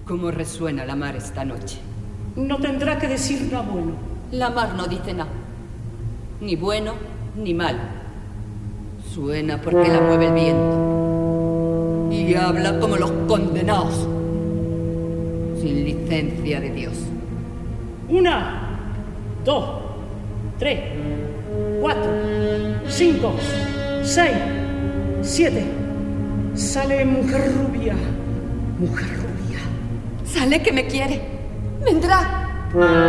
¿Cómo resuena la mar esta noche? No tendrá que decir nada bueno. La mar no dice nada. Ni bueno, ni mal. Suena porque la mueve el viento. Y habla como los condenados. Sin licencia de Dios. 1, 2, 3, 4, 5, 6, 7. Sale mujer rubia. Mujer rubia. Sale que me quiere. Vendrá.